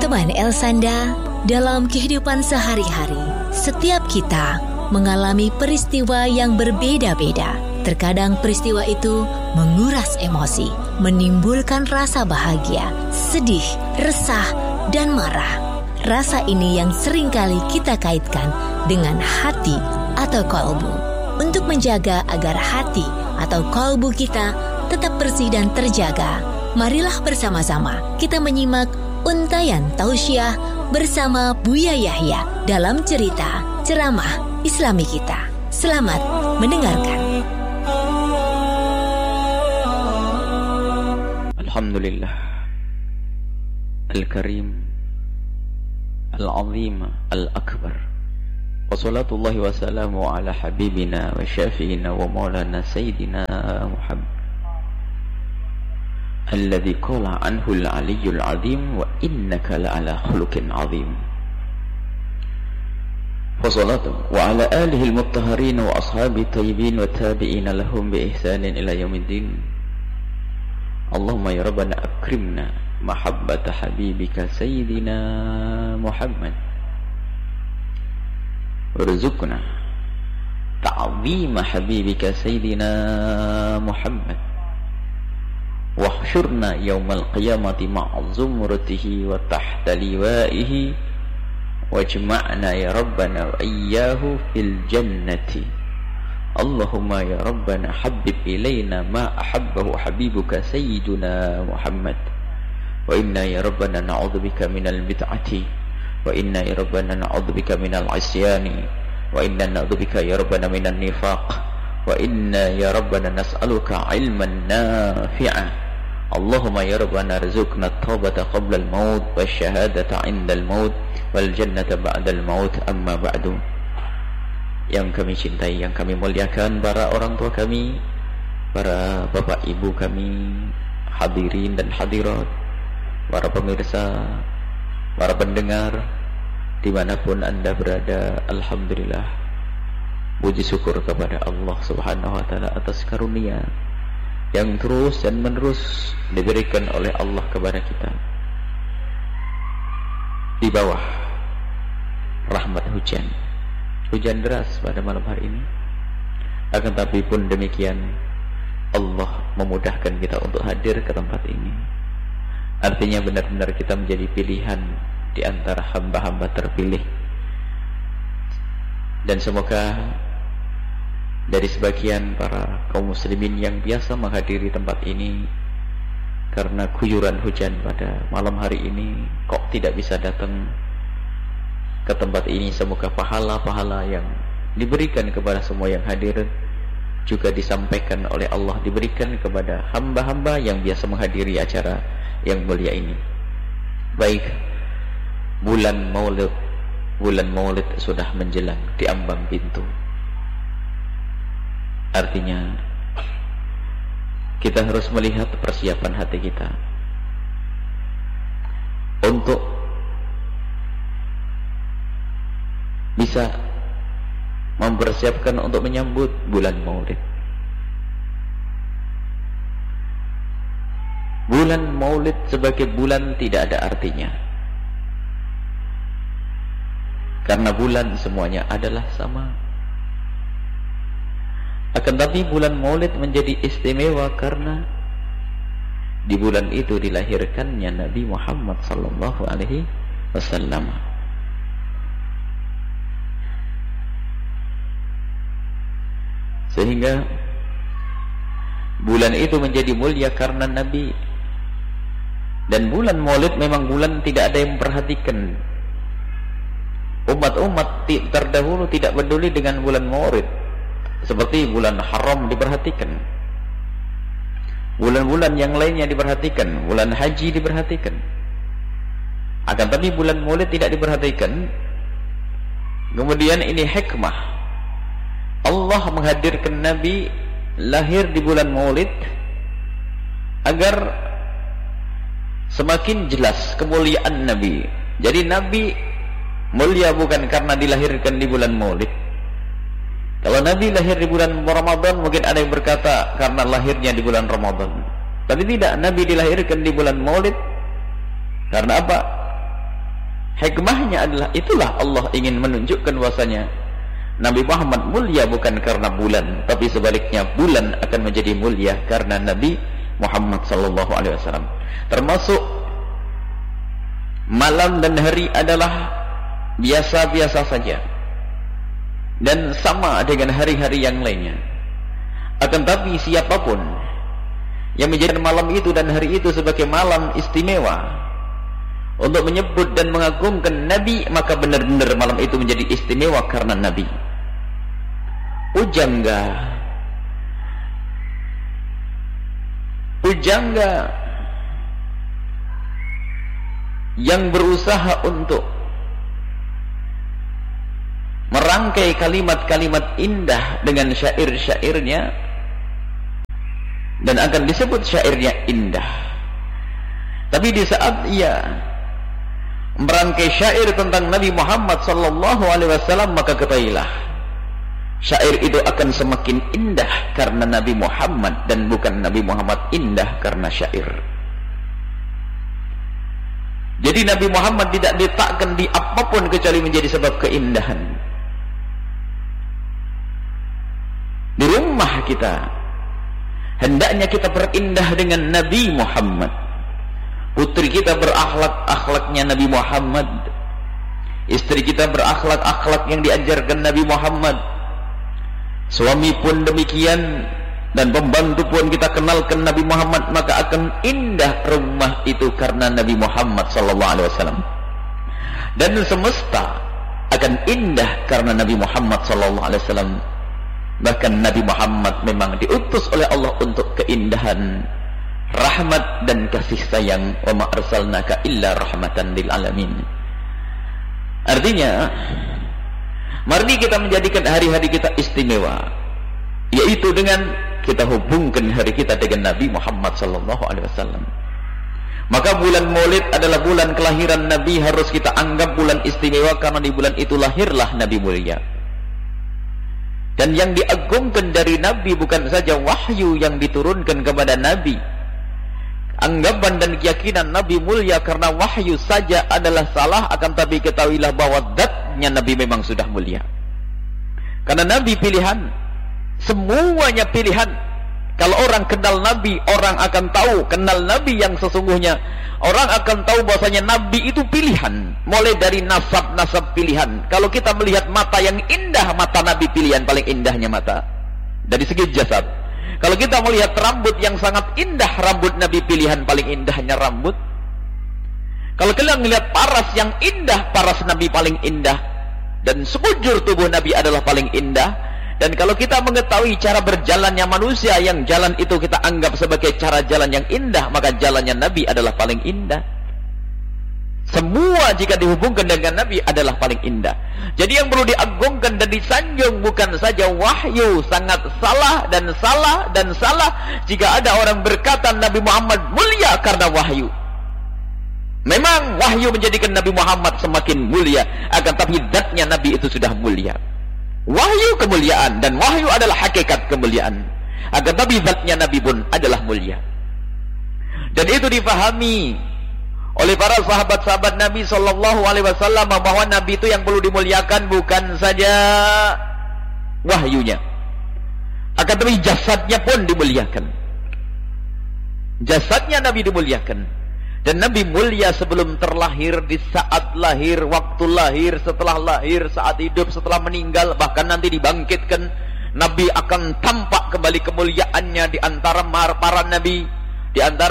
Teman Elsanda, dalam kehidupan sehari-hari, setiap kita mengalami peristiwa yang berbeda-beda. Terkadang peristiwa itu menguras emosi, menimbulkan rasa bahagia, sedih, resah, dan marah. Rasa ini yang seringkali kita kaitkan dengan hati atau kolbu. Untuk menjaga agar hati atau kolbu kita tetap bersih dan terjaga, marilah bersama-sama kita menyimak Untayan Tausiah bersama Buya Yahya dalam cerita ceramah Islami kita. Selamat mendengarkan. Alhamdulillah Al-Karim Al-Azim Al-Akbar, wassalatullahi wassalamu ala habibina wa syafi'ina wa maulana sayyidina Muhammad alladhi qala anhu al-aliyyul azim wa innaka la'ala khuluqin azim. Wassalatu wa ala alihi al-muttaharin wa ashabi tayyibin wa tabi'ina lahum bi ihsanin ila yaumiddin. Allahumma ya rabbana akrimna mahabbata habibika sayyidina Muhammad warzuqna ta'zima habibika sayyidina Muhammad wahsyurna yaumal qiyamati ma'zumratihi wa tahta liwaihi wajma'na ya rabbana wa iyyahu fil jannati. Allahumma ya rabbana habbib ilayna ma ahabbahu habibuka sayyiduna Muhammad wa inna ya rabbana na'udzubika minal bid'ati wa inna ya rabbana na'udzubika minal isyani wa inna na'udzubika ya rabbana minan nifaq wa inna ya rabbana nas'aluka ilman nafi'a. Allahumma ya rabbana rizukna at-taubata qabla al-maut wa syahadata 'inda al-maut wal jannata ba'da al-maut. Amma ba'du. Yang kami cintai, yang kami muliakan, para orang tua kami, para bapak ibu kami, hadirin dan hadirat, para pemirsa, para pendengar dimanapun anda berada, alhamdulillah, puji syukur kepada Allah subhanahu wa ta'ala atas karunia yang terus dan menerus diberikan oleh Allah kepada kita di bawah rahmat hujan deras pada malam hari ini. Akan tapi pun demikian, Allah memudahkan kita untuk hadir ke tempat ini. Artinya benar-benar kita menjadi pilihan di antara hamba-hamba terpilih. Dan semoga dari sebagian para kaum muslimin yang biasa menghadiri tempat ini karena guyuran hujan pada malam hari ini kok tidak bisa datang ke tempat ini, semoga pahala-pahala yang diberikan kepada semua yang hadir juga disampaikan oleh Allah, diberikan kepada hamba-hamba yang biasa menghadiri acara yang mulia ini. Baik, bulan Maulid sudah menjelang di ambang pintu. Artinya kita harus melihat persiapan hati kita untuk bisa mempersiapkan untuk menyambut bulan Maulid. Bulan Maulid sebagai bulan tidak ada artinya, karena bulan semuanya adalah sama. Akan tapi bulan Maulid menjadi istimewa karena di bulan itu dilahirkannya Nabi Muhammad sallallahu alaihi wasallam. Sehingga bulan itu menjadi mulia karena Nabi. Dan bulan Maulid memang bulan tidak ada yang memperhatikan. Umat-umat terdahulu tidak peduli dengan bulan Maulid. Seperti bulan haram diperhatikan, bulan-bulan yang lainnya diperhatikan, bulan haji diperhatikan. Akan tapi bulan Maulid tidak diperhatikan. Kemudian ini hikmah Allah menghadirkan Nabi lahir di bulan Maulid agar semakin jelas kemuliaan Nabi. Jadi Nabi mulia bukan karena dilahirkan di bulan Maulid. Kalau Nabi lahir di bulan Ramadan, mungkin ada yang berkata karena lahirnya di bulan Ramadan. Tapi tidak, Nabi dilahirkan di bulan Maulid. Karena apa? Hikmahnya adalah itulah Allah ingin menunjukkan bahwasanya Nabi Muhammad mulia bukan karena bulan, tapi sebaliknya bulan akan menjadi mulia karena Nabi Muhammad sallallahu alaihi wasallam. Termasuk malam dan hari adalah biasa-biasa saja dan sama dengan hari-hari yang lainnya. Akan tapi siapapun yang menjadikan malam itu dan hari itu sebagai malam istimewa untuk menyebut dan mengagungkan Nabi, maka benar-benar malam itu menjadi istimewa karena Nabi. Pujangga yang berusaha untuk merangkai kalimat-kalimat indah dengan syair-syairnya dan akan disebut syairnya indah, tapi di saat ia merangkai syair tentang Nabi Muhammad sallallahu alaihi wasallam, maka ketahuilah syair itu akan semakin indah karena Nabi Muhammad dan bukan Nabi Muhammad indah karena syair. Jadi Nabi Muhammad tidak diletakkan di apapun kecuali menjadi sebab keindahan. Di rumah kita hendaknya kita berindah dengan Nabi Muhammad. Putri kita berakhlak-akhlaknya Nabi Muhammad. Istri kita berakhlak-akhlak yang diajarkan Nabi Muhammad. Suami pun demikian, dan pembantu pun kita kenalkan Nabi Muhammad, maka akan indah rumah itu karena Nabi Muhammad sallallahu alaihi wasallam. Dan semesta akan indah karena Nabi Muhammad sallallahu alaihi wasallam. Bahkan Nabi Muhammad memang diutus oleh Allah untuk keindahan, rahmat dan kasih sayang. Wa ma arsalnaka illa rahmatan lil alamin. Artinya, mari kita menjadikan hari-hari kita istimewa, yaitu dengan kita hubungkan hari kita dengan Nabi Muhammad sallallahu alaihi wasallam. Maka bulan Maulid adalah bulan kelahiran Nabi, harus kita anggap bulan istimewa karena di bulan itu lahirlah Nabi mulia. Dan yang diagungkan dari Nabi bukan saja wahyu yang diturunkan kepada Nabi. Anggapan dan keyakinan Nabi mulia karena wahyu saja adalah salah, akan tapi ketahuilah bahwa zatnya Nabi memang sudah mulia. Karena Nabi pilihan, semuanya pilihan. Kalau orang kenal Nabi, orang akan tahu kenal Nabi yang sesungguhnya. Orang akan tahu bahwasanya Nabi itu pilihan, mulai dari nasab-nasab pilihan. Kalau kita melihat mata yang indah, mata Nabi pilihan paling indahnya mata dari segi jasad. Kalau kita melihat rambut yang sangat indah, rambut Nabi pilihan paling indahnya rambut. Kalau kita melihat paras yang indah, paras Nabi paling indah. Dan sekujur tubuh Nabi adalah paling indah. Dan kalau kita mengetahui cara berjalannya manusia, yang jalan itu kita anggap sebagai cara jalan yang indah, maka jalannya Nabi adalah paling indah. Semua jika dihubungkan dengan Nabi adalah paling indah. Jadi yang perlu diagungkan dan disanjung bukan saja wahyu. Sangat salah dan salah dan salah jika ada orang berkata Nabi Muhammad mulia karena wahyu. Memang wahyu menjadikan Nabi Muhammad semakin mulia, akan tapi zatnya Nabi itu sudah mulia. Wahyu kemuliaan, dan wahyu adalah hakikat kemuliaan, akan tapi zatnya Nabi pun adalah mulia. Dan itu dipahami oleh para sahabat-sahabat Nabi sallallahu alaihi wasallam bahwa Nabi itu yang perlu dimuliakan bukan saja wahyunya, akan tapi jasadnya pun dimuliakan. Jasadnya Nabi dimuliakan. Dan Nabi mulia sebelum terlahir, di saat lahir, waktu lahir, setelah lahir, saat hidup, setelah meninggal, bahkan nanti dibangkitkan. Nabi akan tampak kembali kemuliaannya di antara para nabi, di antara